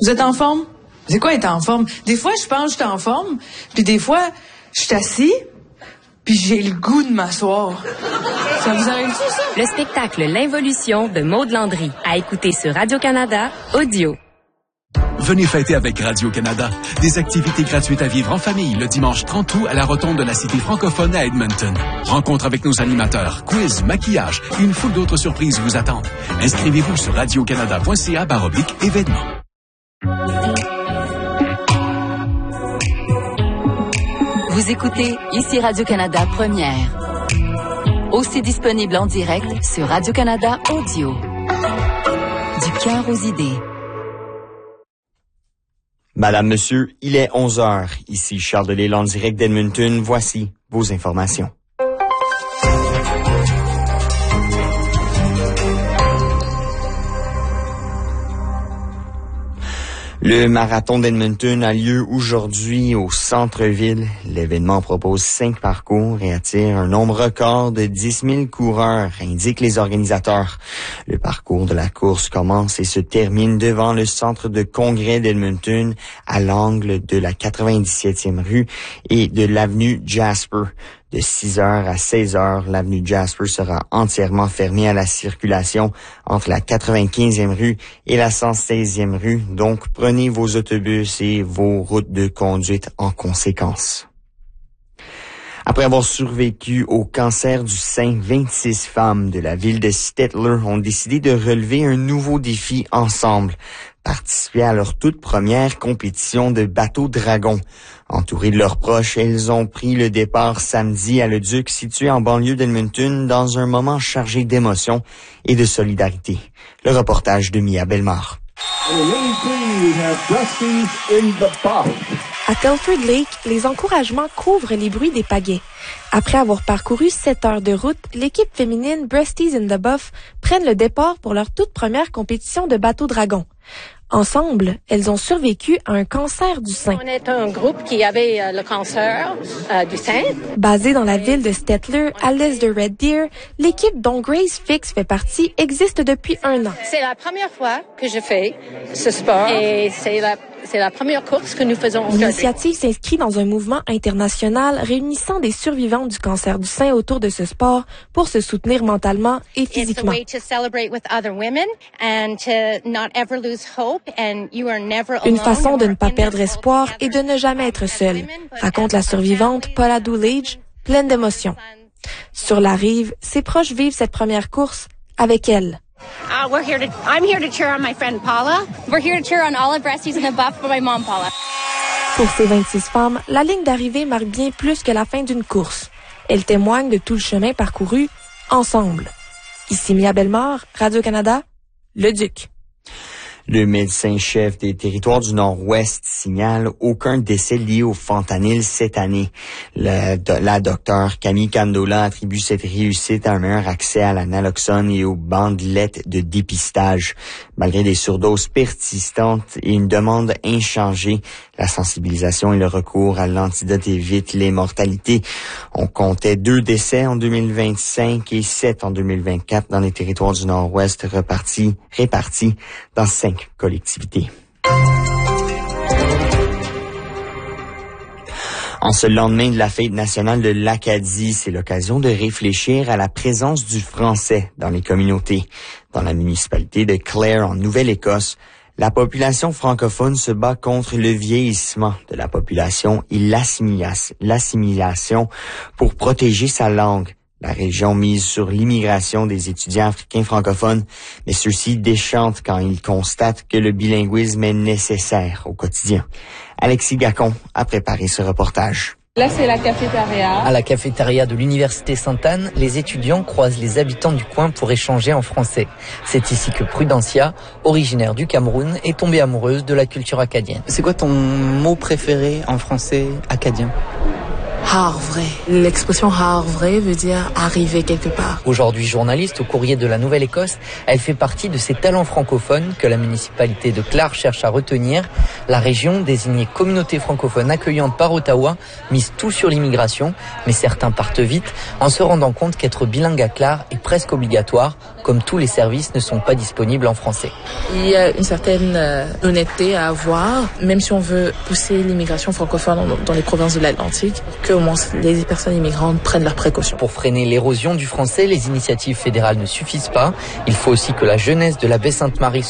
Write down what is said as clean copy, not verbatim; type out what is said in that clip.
Vous êtes en forme? C'est quoi être en forme? Des fois, je pense que je suis en forme, puis des fois, je suis assis, puis j'ai le goût de m'asseoir. Ça vous arrive-tu, ça? Le spectacle L'Involution de Maud Landry, à écouter sur Radio-Canada Audio. Venez fêter avec Radio-Canada. Des activités gratuites à vivre en famille le dimanche 30 août à la rotonde de la Cité francophone à Edmonton. Rencontre avec nos animateurs, quiz, maquillage et une foule d'autres surprises vous attendent. Inscrivez-vous sur radiocanada.ca/événements. Vous écoutez ici Radio-Canada Première. Aussi disponible en direct sur Radio-Canada Audio. Du cœur aux idées. Madame, Monsieur, il est 11h. Ici Charles Delisle en direct d'Edmonton. Voici vos informations. Le marathon d'Edmonton a lieu aujourd'hui au centre-ville. L'événement propose 5 parcours et attire un nombre record de 10 000 coureurs, indiquent les organisateurs. Le parcours de la course commence et se termine devant le centre de congrès d'Edmonton, à l'angle de la 97e rue et de l'avenue Jasper. De 6h à 16h, l'avenue Jasper sera entièrement fermée à la circulation entre la 95e rue et la 116e rue. Donc, prenez vos autobus et vos routes de conduite en conséquence. Après avoir survécu au cancer du sein, 26 femmes de la ville de Stettler ont décidé de relever un nouveau défi ensemble. Participer à leur toute première compétition de bateau dragon. Entourées de leurs proches, elles ont pris le départ samedi à Le Duc, situé en banlieue d'Edmonton, dans un moment chargé d'émotion et de solidarité. Le reportage de Mia Bellemare. À Telford Lake, les encouragements couvrent les bruits des pagaies. Après avoir parcouru 7 heures de route, l'équipe féminine Breasties in the Buff prennent le départ pour leur toute première compétition de bateau dragon. Ensemble, elles ont survécu à un cancer du sein. On est un groupe qui avait le cancer du sein. Basée dans la ville de Stettler, à l'est de Red Deer, l'équipe dont Grace Fix fait partie existe depuis 1 an. C'est la première fois que je fais ce sport et c'est la première course que nous faisons. L'initiative s'inscrit dans un mouvement international réunissant des survivants du cancer du sein autour de ce sport pour se soutenir mentalement et physiquement. Une façon de ne pas perdre espoir et de ne jamais être seule, raconte la survivante Paula Doolage, pleine d'émotions. Sur la rive, ses proches vivent cette première course avec elle. I'm here to cheer on my friend Paula. We're here to cheer on all of Breasties in the Buff for my mom, Paula. Pour ces 26 femmes, la ligne d'arrivée marque bien plus que la fin d'une course. Elle témoigne de tout le chemin parcouru ensemble. Ici Mia Bellemare, Radio-Canada, Le Duc. Le médecin-chef des territoires du Nord-Ouest signale aucun décès lié au fentanyl cette année. La docteure Camille Candola attribue cette réussite à un meilleur accès à la naloxone et aux bandelettes de dépistage. Malgré des surdoses persistantes et une demande inchangée, la sensibilisation et le recours à l'antidote évitent les mortalités. On comptait 2 décès en 2025 et 7 en 2024 dans les territoires du Nord-Ouest répartis dans 5 collectivités. En ce lendemain de la fête nationale de l'Acadie, c'est l'occasion de réfléchir à la présence du français dans les communautés. Dans la municipalité de Clare, en Nouvelle-Écosse, la population francophone se bat contre le vieillissement de la population et l'assimilation pour protéger sa langue. La région mise sur l'immigration des étudiants africains francophones, mais ceux-ci déchantent quand ils constatent que le bilinguisme est nécessaire au quotidien. Alexis Gacon a préparé ce reportage. Là, c'est la cafétéria. À la cafétéria de l'Université Sainte-Anne, les étudiants croisent les habitants du coin pour échanger en français. C'est ici que Prudencia, originaire du Cameroun, est tombée amoureuse de la culture acadienne. C'est quoi ton mot préféré en français acadien ? Havre. L'expression Havre veut dire arriver quelque part. Aujourd'hui journaliste au Courrier de la Nouvelle-Écosse, elle fait partie de ces talents francophones que la municipalité de Clare cherche à retenir. La région, désignée communauté francophone accueillante par Ottawa, mise tout sur l'immigration, mais certains partent vite en se rendant compte qu'être bilingue à Clare est presque obligatoire, comme tous les services ne sont pas disponibles en français. Il y a une certaine honnêteté à avoir, même si on veut pousser l'immigration francophone dans les provinces de l'Atlantique, que au moins les personnes immigrantes prennent leurs précautions. Pour freiner l'érosion du français, les initiatives fédérales ne suffisent pas. Il faut aussi que la jeunesse de la Baie-Sainte-Marie